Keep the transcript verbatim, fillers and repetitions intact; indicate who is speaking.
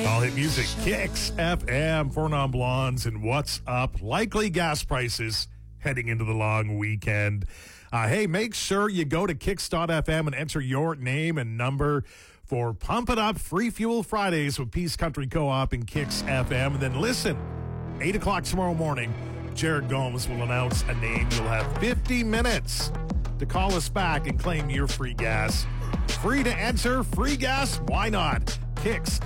Speaker 1: All hit music, Kicks F M, Four Non Blondes, and What's Up? Likely gas prices heading into the long weekend. Uh, hey, make sure you go to kicks dot f m and enter your name and number for Pump It Up Free Fuel Fridays with Peace Country Co-op and Kicks F M. And then listen, eight o'clock tomorrow morning, Jared Gomes will announce a name. You'll have fifty minutes to call us back and claim your free gas. Free to enter, free gas, why not? Kicks